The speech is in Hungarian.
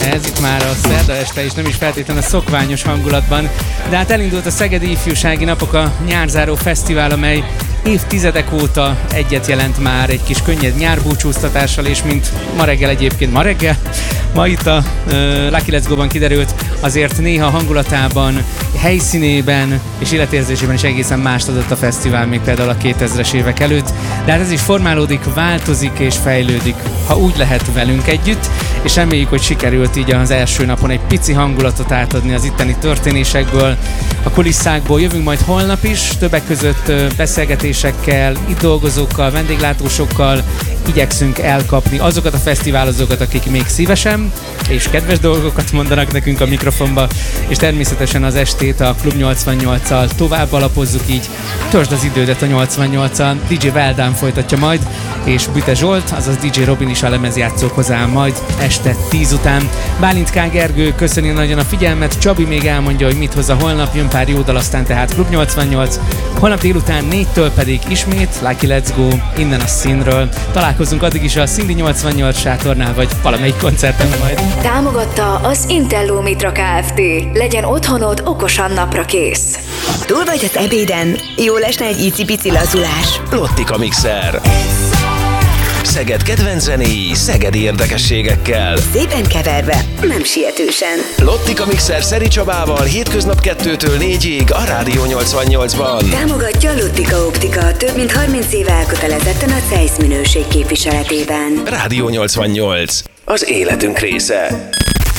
Ez itt már a szerda este is nem is feltétlenül a szokványos hangulatban, de hát elindult a Szegedi Ifjúsági Napok, a nyárzáró fesztivál, amely évtizedek óta egyet jelent már egy kis könnyed nyárbúcsúztatással, és mint ma reggel egyébként, ma itt a Lucky Let's Go-ban kiderült, azért néha hangulatában, helyszínében és életérzésében is egészen mást adott a fesztivál, még például a 2000-es évek előtt, de hát ez is formálódik, változik és fejlődik, ha úgy lehet velünk együtt, és reméljük, hogy sikerült így az első napon egy pici hangulatot átadni az itteni történésekből, a kulisszákból. Jövünk majd holnap is, többek között beszélgetésekkel, itt dolgozókkal, vendéglátósokkal, igyekszünk elkapni azokat a fesztiválozókat, akik még szívesen és kedves dolgokat mondanak nekünk a mikrofonba, és természetesen az estét a Klub 88-al tovább alapozzuk, így törzsd az idődet a 88-al. DJ Veldán folytatja majd, és Büte Zsolt, azaz DJ Robin is a lemezjátszókhoz áll majd este 10 után. Bálint K. Gergő köszöni nagyon a figyelmet, Csabi még elmondja, hogy mit hoz a holnap, jön pár jó dal, aztán tehát Klub 88, holnap délután 4-től pedig ismét Lucky Let's Go innen a színről. Találkozunk addig is a Cindy 88 sátornál, vagy valamelyik koncerten majd. Támogatta az Intello Mitra Kft. Legyen otthonod okosan napra kész. Túl vagy az ebéden? Jól esne egy icipici lazulás. Lottika Mixer. Szeged kedvenc zenéi, szegedi érdekességekkel. Szépen keverve, nem sietősen. Lottika Mixer Szeri Csabával hétköznap 2-től 4-ig a Rádió 88-ban. Támogatja Lottika Optika, több mint 30 éve elkötelezetten a CEISZ minőség képviseletében. Rádió 88. Az életünk része.